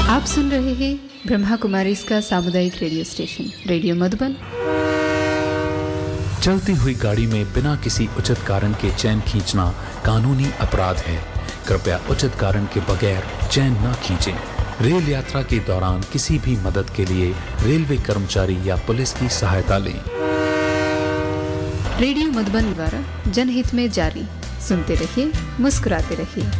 आप सुन रहे हैं ब्रह्मा कुमारी इसका सामुदायिक रेडियो स्टेशन रेडियो मधुबन। चलती हुई गाड़ी में बिना किसी उचित कारण के चैन खींचना कानूनी अपराध है। कृपया उचित कारण के बगैर चैन न खींचें। रेल यात्रा के दौरान किसी भी मदद के लिए रेलवे कर्मचारी या पुलिस की सहायता लें। रेडियो मधुबन द्वारा जनहित में जारी। सुनते रहिए, मुस्कुराते रहिए।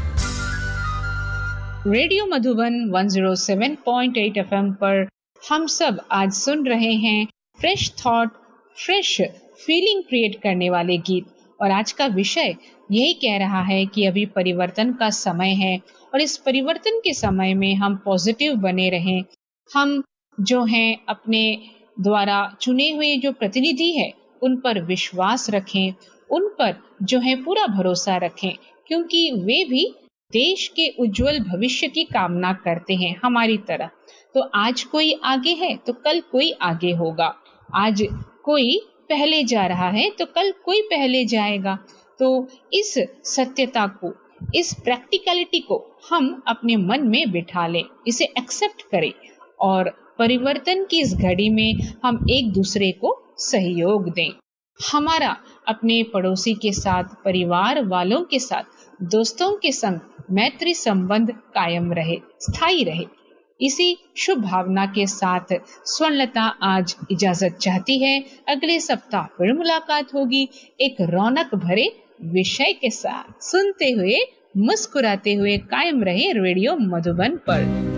रेडियो मधुबन 107.8 एफएम पर हम सब आज सुन रहे हैं fresh thought, fresh feeling create करने वाले गीत। और आज का विषय यही कह रहा है कि अभी परिवर्तन का समय है और इस परिवर्तन के समय में हम पॉजिटिव बने रहें। हम जो हैं अपने द्वारा चुने हुए जो प्रतिनिधि है उन पर विश्वास रखें, उन पर जो है पूरा भरोसा रखें, क्योंकि वे भी देश के उज्जवल भविष्य की कामना करते हैं हमारी तरह। तो आज कोई आगे है तो कल कोई आगे होगा, आज कोई पहले जा रहा है तो कल कोई पहले जाएगा। तो इस सत्यता को, इस प्रैक्टिकलिटी को हम अपने मन में बिठा लें, इसे एक्सेप्ट करें और परिवर्तन की इस घड़ी में हम एक दूसरे को सहयोग दें। हमारा अपने पड़ोसी के साथ, परिवार वालों के साथ, दोस्तों के संग मैत्री संबंध कायम रहे, स्थायी रहे। इसी शुभ भावना के साथ स्वर्णलता आज इजाजत चाहती है। अगले सप्ताह फिर मुलाकात होगी एक रौनक भरे विषय के साथ। सुनते हुए, मुस्कुराते हुए कायम रहे रेडियो मधुबन पर।